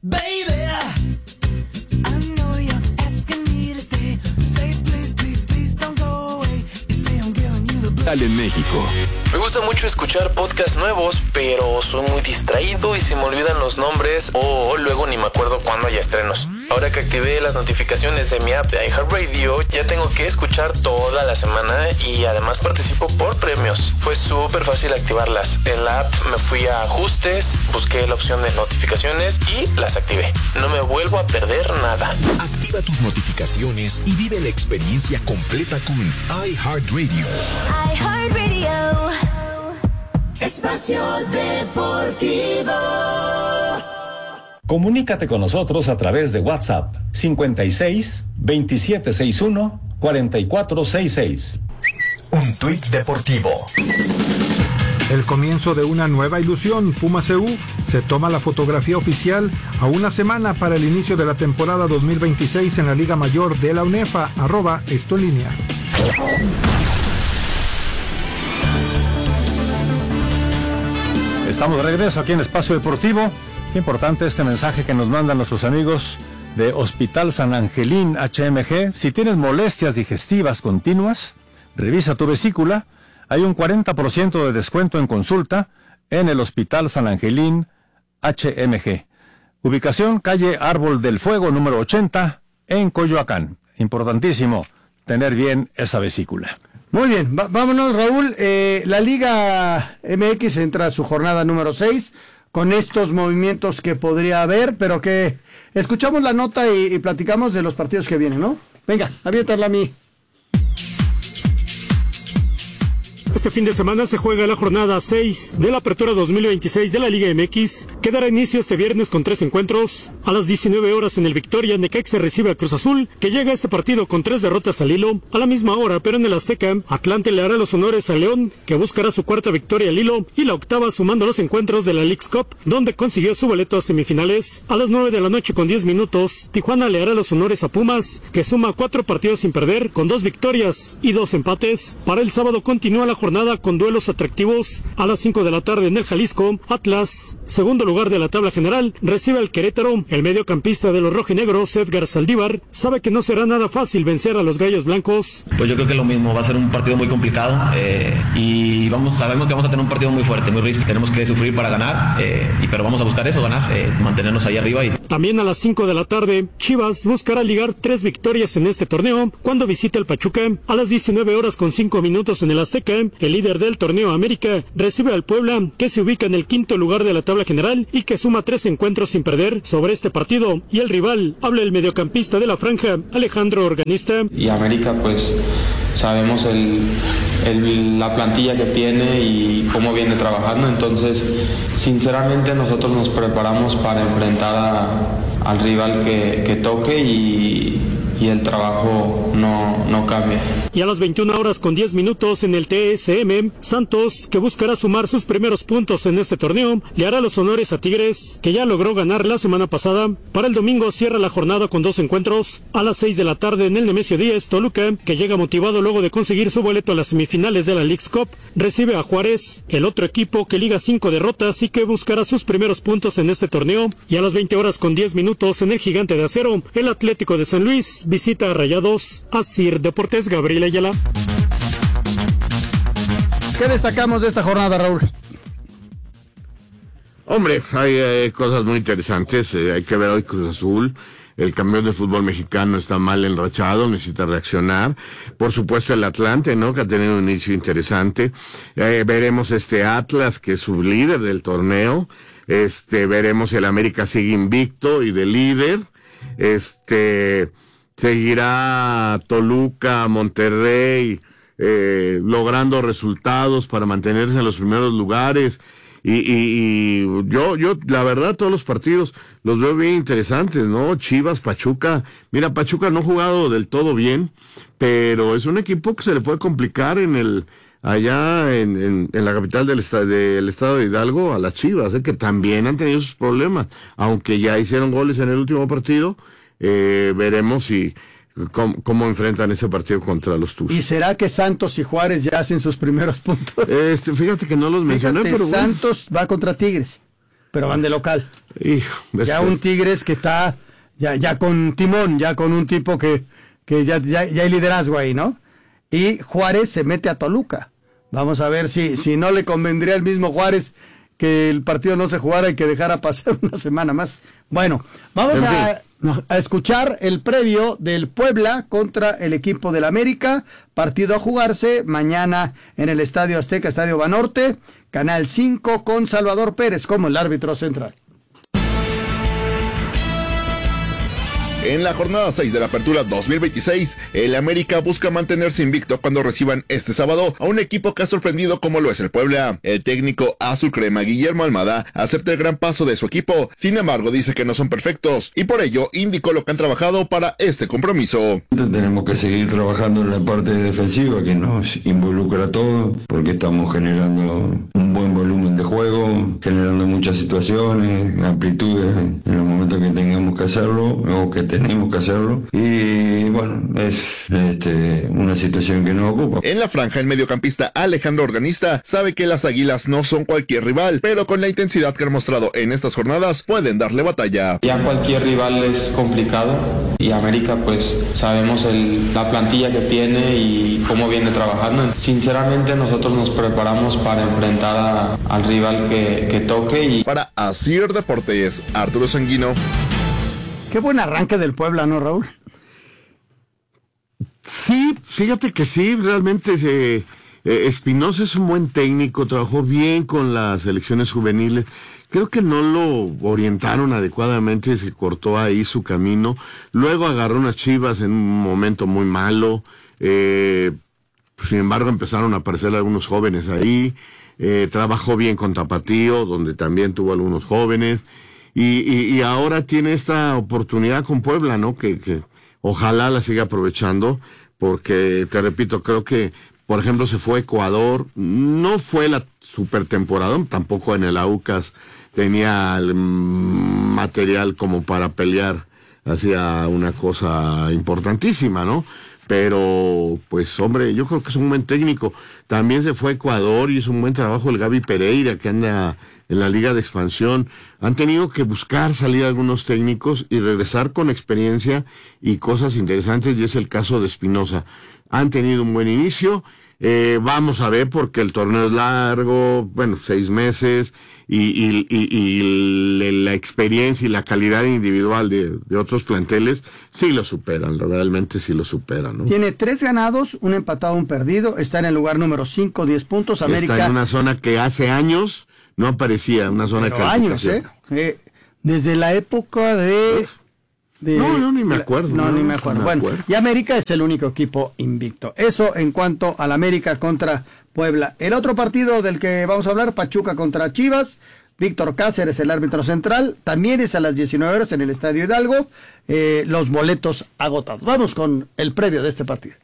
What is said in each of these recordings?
Baby, I know you're asking me to stay. Say please, please, please don't go away. You say I'm giving you the blues. En México. Me gusta mucho escuchar podcasts nuevos, pero soy muy distraído y se me olvidan los nombres o luego ni me acuerdo cuándo hay estrenos. Ahora que activé las notificaciones de mi app de iHeartRadio, ya tengo que escuchar toda la semana y además participo por premios. Fue súper fácil activarlas. En la app me fui a ajustes, busqué la opción de notificaciones y las activé. No me vuelvo a perder nada. Activa tus notificaciones y vive la experiencia completa con iHeartRadio. iHeartRadio. Espacio Deportivo. Comunícate con nosotros a través de WhatsApp 56 2761 4466. Un tuit deportivo. El comienzo de una nueva ilusión. Pumas CU se toma la fotografía oficial a una semana para el inicio de la temporada 2026 en la Liga Mayor de la UNEFA. @estoenlinea. Estamos de regreso aquí en Espacio Deportivo. Qué importante este mensaje que nos mandan nuestros amigos de Hospital San Angelín HMG. Si tienes molestias digestivas continuas, revisa tu vesícula. Hay un 40% de descuento en consulta en el Hospital San Angelín HMG. Ubicación, calle Árbol del Fuego, número 80, en Coyoacán. Importantísimo tener bien esa vesícula. Muy bien, vámonos, Raúl. La Liga MX entra a su jornada número 6 con estos movimientos que podría haber, pero que escuchamos la nota y platicamos de los partidos que vienen, ¿no? Venga, aviéntala a mí. Este fin de semana se juega la jornada 6 de la Apertura 2026 de la Liga MX, que dará inicio este viernes con 3 encuentros. A las 19 horas en el Victoria, Necaxa recibe a Cruz Azul, que llega a este partido con 3 derrotas al hilo. A la misma hora, pero en el Azteca, Atlante le hará los honores a León, que buscará su 4ª victoria al hilo y la 8ª sumando los encuentros de la Leagues Cup, donde consiguió su boleto a semifinales. A las 9 de la noche con 10 minutos, Tijuana le hará los honores a Pumas, que suma 4 partidos sin perder, con 2 victorias y 2 empates. Para el sábado continúa la jornada con duelos atractivos. A las 5 de la tarde en el Jalisco, Atlas, segundo lugar de la tabla general, recibe al Querétaro. El mediocampista de los rojinegros, Edgar Saldívar, sabe que no será nada fácil vencer a los Gallos Blancos. Pues yo creo que lo mismo, va a ser un partido muy complicado y sabemos que vamos a tener un partido muy fuerte, muy ríspido. Tenemos que sufrir para ganar, pero vamos a buscar eso, ganar, mantenernos ahí arriba. También a las 5 de la tarde, Chivas buscará ligar 3 victorias en este torneo cuando visite el Pachuca. A las 19 horas con 5 minutos en el Azteca, el líder del torneo América recibe al Puebla, que se ubica en el 5º lugar de la tabla general y que suma 3 encuentros sin perder. Sobre este partido y el rival, habla el mediocampista de la franja, Alejandro Organista. Y América, pues sabemos la plantilla que tiene y cómo viene trabajando, entonces sinceramente nosotros nos preparamos para enfrentar al rival que toque y el trabajo no cambia. Y a las 21 horas con 10 minutos en el TSM, Santos, que buscará sumar sus primeros puntos en este torneo, le hará los honores a Tigres, que ya logró ganar la semana pasada. Para el domingo cierra la jornada con 2 encuentros. A las 6 de la tarde en el Nemesio 10, Toluca, que llega motivado luego de conseguir su boleto a las semifinales de la Leagues Cup, recibe a Juárez, el otro equipo que liga 5 derrotas y que buscará sus primeros puntos en este torneo. Y a las 20 horas con 10 minutos en el Gigante de Acero, el Atlético de San Luis visita a Rayados. Asir Deportes, Gabriel Ayala. ¿Qué destacamos de esta jornada, Raúl? Hombre, hay cosas muy interesantes. Hay que ver hoy Cruz Azul. El campeón de fútbol mexicano está mal enrachado, necesita reaccionar. Por supuesto el Atlante, ¿no? Que ha tenido un inicio interesante. Veremos Atlas, que es sublíder del torneo. Veremos el América sigue invicto y de líder. Seguirá Toluca, Monterrey, logrando resultados para mantenerse en los primeros lugares. Y yo, la verdad, todos los partidos los veo bien interesantes, ¿no? Chivas, Pachuca. Mira, Pachuca no ha jugado del todo bien, pero es un equipo que se le puede complicar allá en la capital del estado de Hidalgo a las Chivas, que también han tenido sus problemas, aunque ya hicieron goles en el último partido. Veremos cómo enfrentan ese partido contra los Tuzos. ¿Y será que Santos y Juárez ya hacen sus primeros puntos? Fíjate que no los mencioné, pero Santos va contra Tigres. pero van de local. Hijo, ya un Tigres que está ya con timón, ya con un tipo que ya hay liderazgo ahí, ¿no? Y Juárez se mete a Toluca. Vamos a ver si no le convendría al mismo Juárez que el partido no se jugara y que dejara pasar una semana más. Bueno, vamos a escuchar el previo del Puebla contra el equipo del América, partido a jugarse mañana en el Estadio Azteca, Estadio Banorte, Canal 5, con Salvador Pérez como el árbitro central. En la jornada 6 de la Apertura 2026, el América busca mantenerse invicto cuando reciban este sábado a un equipo que ha sorprendido como lo es el Puebla. El técnico azul crema Guillermo Almada acepta el gran paso de su equipo, sin embargo dice que no son perfectos y por ello indicó lo que han trabajado para este compromiso. Tenemos que seguir trabajando en la parte defensiva que nos involucra a todos, porque estamos generando un buen volumen de juego, generando muchas situaciones, amplitudes en los momentos que tengamos que hacerlo o que tenemos que hacerlo, y bueno, es una situación que nos ocupa. En la franja, el mediocampista Alejandro Organista sabe que las Águilas no son cualquier rival, pero con la intensidad que han mostrado en estas jornadas pueden darle batalla. Ya cualquier rival es complicado y América pues sabemos la plantilla que tiene y cómo viene trabajando. Sinceramente nosotros nos preparamos para enfrentar al rival que toque. Para Asir Deportes, Arturo Sanguino. Qué buen arranque del Puebla, ¿no, Raúl? Sí, fíjate que sí, realmente Espinosa es un buen técnico, trabajó bien con las selecciones juveniles. Creo que no lo orientaron adecuadamente, se cortó ahí su camino. Luego agarró unas Chivas en un momento muy malo. Sin embargo, empezaron a aparecer algunos jóvenes ahí. Trabajó bien con Tapatío, donde también tuvo algunos jóvenes. Y ahora tiene esta oportunidad con Puebla, ¿no? Que ojalá la siga aprovechando, porque, te repito, creo que, por ejemplo, se fue a Ecuador, no fue la super temporada, tampoco en el Aucas tenía el material como para pelear hacia una cosa importantísima, ¿no? Pero, pues, hombre, yo creo que es un buen técnico. También se fue a Ecuador y es un buen trabajo el Gaby Pereira, que anda en la Liga de Expansión. Han tenido que buscar salir algunos técnicos y regresar con experiencia y cosas interesantes, y es el caso de Espinosa. Han tenido un buen inicio, vamos a ver, porque el torneo es largo, 6 meses, y la experiencia y la calidad individual de otros planteles sí lo superan, realmente sí lo superan, ¿no? Tiene 3 ganados, un empatado, un perdido, está en el lugar número 5, 10 puntos. América está en una zona que hace años no aparecía, una zona de calificación. Años, desde la época de... No, yo ni me acuerdo. No, ni me acuerdo. Bueno, y América es el único equipo invicto. Eso en cuanto al América contra Puebla. El otro partido del que vamos a hablar, Pachuca contra Chivas. Víctor Cáceres, el árbitro central. También es a las 19 horas en el Estadio Hidalgo. Los boletos agotados. Vamos con el previo de este partido.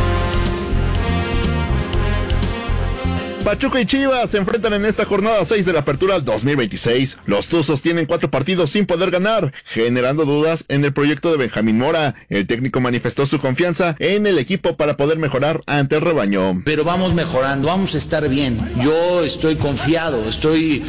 Pachuca y Chivas se enfrentan en esta jornada 6 de la Apertura 2026. Los Tuzos tienen 4 partidos sin poder ganar, generando dudas en el proyecto de Benjamín Mora. El técnico manifestó su confianza en el equipo para poder mejorar ante el rebaño. Pero vamos mejorando, vamos a estar bien. Yo estoy confiado, estoy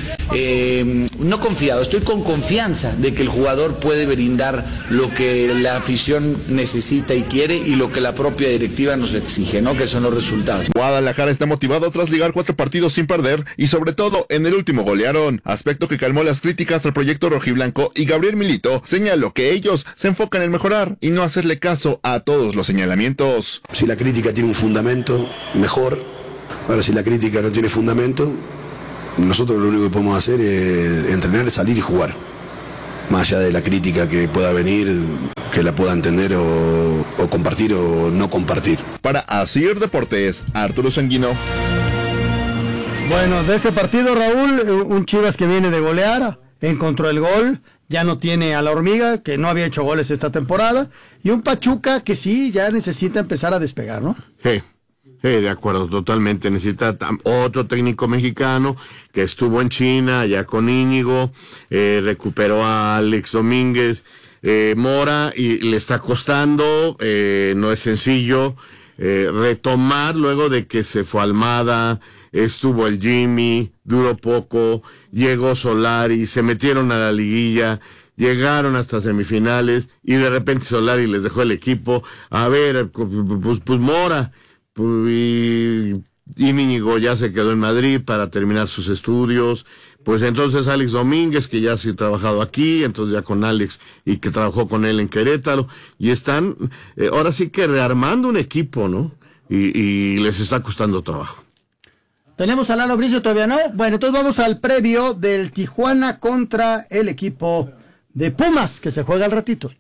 con confianza de que el jugador puede brindar lo que la afición necesita y quiere y lo que la propia directiva nos exige, ¿no? Que son los resultados. Guadalajara está motivado tras ligar 4 partidos sin perder y sobre todo en el último golearon, aspecto que calmó las críticas al proyecto rojiblanco, y Gabriel Milito señaló que ellos se enfocan en mejorar y no hacerle caso a todos los señalamientos. Si la crítica tiene un fundamento, mejor. Ahora, si la crítica no tiene fundamento, nosotros lo único que podemos hacer es entrenar, salir y jugar. Más allá de la crítica que pueda venir, que la pueda entender o compartir o no compartir. Para Asir Deportes, Arturo Sanguino. Bueno, de este partido, Raúl, un Chivas que viene de golear, encontró el gol, ya no tiene a la Hormiga, que no había hecho goles esta temporada, y un Pachuca que sí, ya necesita empezar a despegar, ¿no? Sí, de acuerdo, totalmente. Necesita otro técnico mexicano que estuvo en China, ya con Íñigo, recuperó a Alex Domínguez, Mora, y le está costando, no es sencillo retomar luego de que se fue Almada, estuvo el Jimmy, duró poco, llegó Solari, se metieron a la liguilla, llegaron hasta semifinales y de repente Solari les dejó el equipo. A ver, pues Mora y Íñigo ya se quedó en Madrid para terminar sus estudios. Pues entonces Alex Domínguez, que ya sí ha trabajado aquí, entonces ya con Alex y que trabajó con él en Querétaro, y están ahora sí que rearmando un equipo, ¿no? Y les está costando trabajo. ¿Tenemos a Lalo Bricio todavía no? Bueno, entonces vamos al previo del Tijuana contra el equipo de Pumas, que se juega al ratito.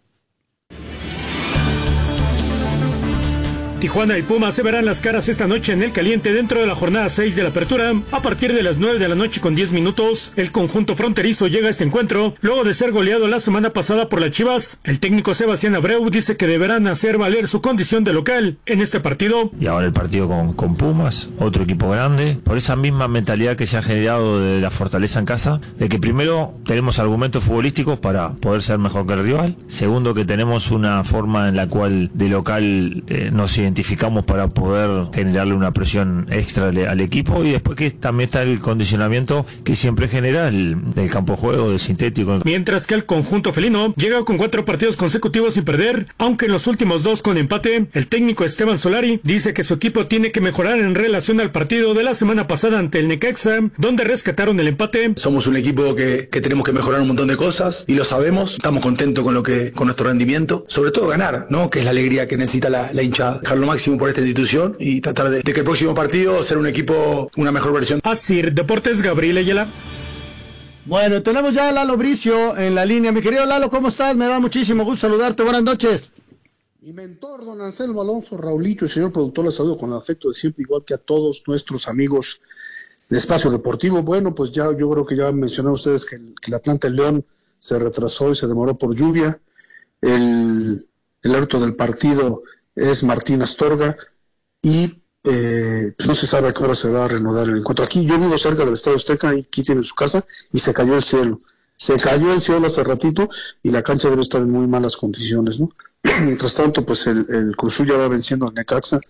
Tijuana y Pumas se verán las caras esta noche en el caliente dentro de la jornada 6 de la apertura. A partir de las 9 de la noche con 10 minutos, el conjunto fronterizo llega a este encuentro luego de ser goleado la semana pasada por las Chivas. El técnico Sebastián Abreu dice que deberán hacer valer su condición de local en este partido. Y ahora el partido con Pumas, otro equipo grande, por esa misma mentalidad que se ha generado de la fortaleza en casa, de que primero tenemos argumentos futbolísticos para poder ser mejor que el rival, segundo que tenemos una forma en la cual de local nos identificamos para poder generarle una presión extra al equipo, y después que también está el condicionamiento que siempre genera del campo de juego, del sintético. Mientras que el conjunto felino llega con 4 partidos consecutivos sin perder, aunque en los últimos 2 con empate. El técnico Esteban Solari dice que su equipo tiene que mejorar en relación al partido de la semana pasada ante el Necaxa, donde rescataron el empate. Somos un equipo que tenemos que mejorar un montón de cosas y lo sabemos. Estamos contentos con nuestro rendimiento, sobre todo ganar, ¿no? Que es la alegría que necesita la hinchada. Dejar lo máximo por esta institución y tratar de que el próximo partido sea un equipo, una mejor versión. Así, Deportes, Gabriel Ayala. Bueno, tenemos ya a Lalo Bricio en la línea. Mi querido Lalo, ¿cómo estás? Me da muchísimo gusto saludarte. Buenas noches. Mi mentor, don Anselmo Alonso, Raulito y señor productor, les saludo con el afecto de siempre, igual que a todos nuestros amigos de Espacio Deportivo. Bueno, pues ya yo creo que ya mencionaron ustedes que el Atlante León se retrasó y se demoró por lluvia. El árbitro del partido es Martín Astorga y no se sabe a qué hora se va a reanudar el encuentro. Aquí yo vivo cerca del Estadio Azteca, aquí tiene su casa, y se cayó el cielo. Se cayó el cielo hace ratito y la cancha debe estar en muy malas condiciones, ¿no? Mientras tanto, pues el Cruz Azul ya va venciendo al Necaxa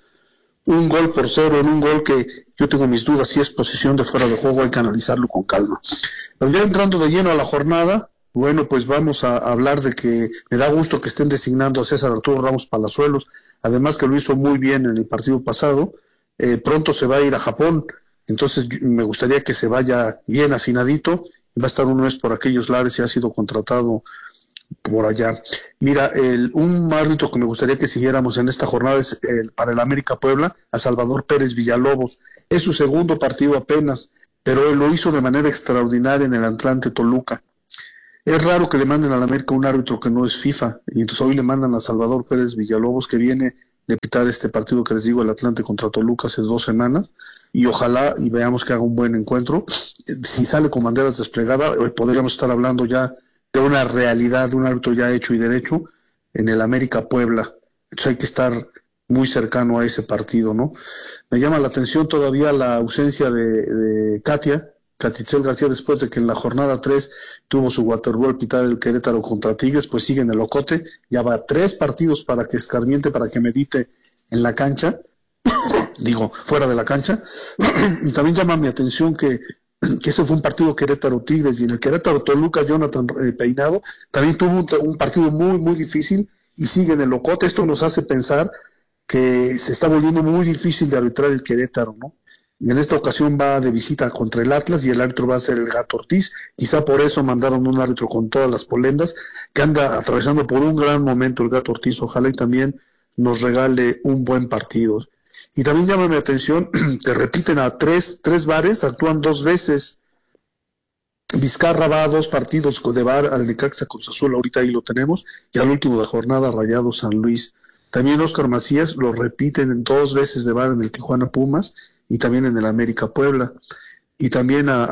1-0 en un gol que yo tengo mis dudas si es posición de fuera de juego, hay que analizarlo con calma. Pero ya entrando de lleno a la jornada, bueno, pues vamos a hablar de que me da gusto que estén designando a César Arturo Ramos Palazuelos, además que lo hizo muy bien en el partido pasado. Pronto se va a ir a Japón, entonces me gustaría que se vaya bien afinadito, va a estar un mes por aquellos lares y ha sido contratado por allá. Mira, un árbitro que me gustaría que siguiéramos en esta jornada es para el América Puebla, a Salvador Pérez Villalobos. Es su segundo partido apenas, pero él lo hizo de manera extraordinaria en el Atlante Toluca. Es raro que le manden al América un árbitro que no es FIFA, y entonces hoy le mandan a Salvador Pérez Villalobos, que viene de pitar este partido que les digo, el Atlante contra Toluca hace 2 semanas, y ojalá y veamos que haga un buen encuentro. Si sale con banderas desplegadas, podríamos estar hablando ya de una realidad, de un árbitro ya hecho y derecho en el América Puebla. Entonces hay que estar muy cercano a ese partido, ¿no? Me llama la atención todavía la ausencia de Catitzel García, después de que en la jornada 3 tuvo su waterboy pitar el Querétaro contra Tigres, pues sigue en el ocote, ya va 3 partidos para que escarmiente, para que medite en la cancha, digo, fuera de la cancha. Y también llama mi atención que ese fue un partido Querétaro-Tigres, y en el Querétaro-Toluca, Jonathan Peinado también tuvo un partido muy, muy difícil y sigue en el ocote. Esto nos hace pensar que se está volviendo muy difícil de arbitrar el Querétaro, ¿no? Y en esta ocasión va de visita contra el Atlas y el árbitro va a ser el Gato Ortiz. Quizá por eso mandaron un árbitro con todas las polendas, que anda atravesando por un gran momento el Gato Ortiz. Ojalá y también nos regale un buen partido. Y también llama mi atención que repiten a tres bares, actúan 2 veces. Vizcarra va a 2 partidos de bar al Necaxa Cruz Azul, ahorita ahí lo tenemos, y al último de jornada Rayados San Luis. También Óscar Macías lo repiten en 2 veces de bar en el Tijuana Pumas y también en el América Puebla. Y también a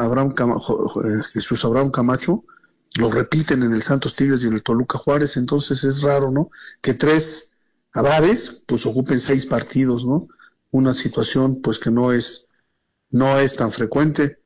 Jesús Abraham Camacho lo repiten en el Santos Tigres y en el Toluca Juárez. Entonces es raro, ¿no? Que 3 bares pues ocupen 6 partidos, ¿no? Una situación pues que no es tan frecuente.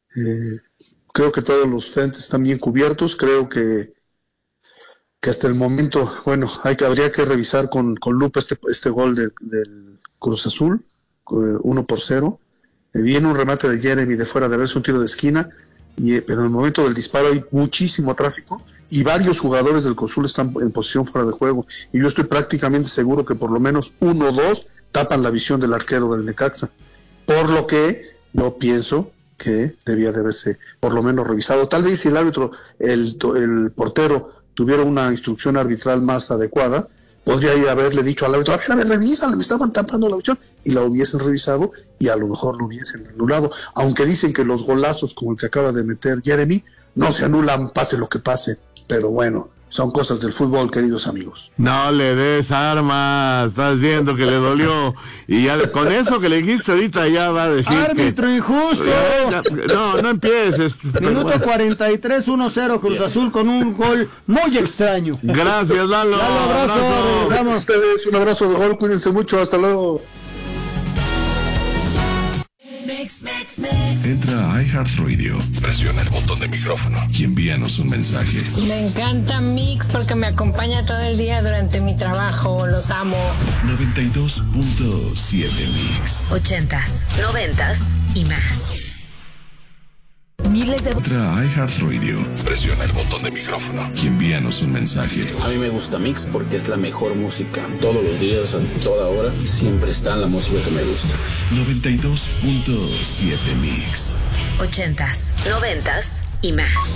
Creo que todos los frentes están bien cubiertos. Creo que hasta el momento, bueno, habría que revisar con lupa este gol del Cruz Azul, 1-0. Viene un remate de Jeremy de fuera de verse un tiro de esquina, pero en el momento del disparo hay muchísimo tráfico y varios jugadores del Cruz Azul están en posición fuera de juego. Y yo estoy prácticamente seguro que por lo menos 1 o 2 tapan la visión del arquero del Necaxa. Por lo que yo pienso que debía de haberse por lo menos revisado. Tal vez si el árbitro, el portero, tuviera una instrucción arbitral más adecuada, podría haberle dicho al árbitro, a ver, revísalo, me estaban tapando la visión, y la hubiesen revisado y a lo mejor lo hubiesen anulado. Aunque dicen que los golazos como el que acaba de meter Jeremy no se anulan, pase lo que pase. Pero bueno, son cosas del fútbol, queridos amigos. No le des armas, estás viendo que le dolió. Y ya con eso que le dijiste ahorita ya va a decir ¡árbitro injusto! No empieces. Minuto 43, 1-0 Cruz Azul con un gol muy extraño. Gracias, Lalo. Abrazo. Gracias a ustedes, un abrazo de gol, cuídense mucho, hasta luego. Entra a iHeartRadio, presiona el botón de micrófono y envíanos un mensaje. Me encanta Mix porque me acompaña todo el día durante mi trabajo, los amo. 92.7 Mix. 80s, 90s y más. Miles de... Entra a iHeartRadio, presiona el botón de micrófono y envíanos un mensaje. A mí me gusta Mix porque es la mejor música. Todos los días, a toda hora, siempre está la música que me gusta. 92.7 Mix. 80s, 90s y más.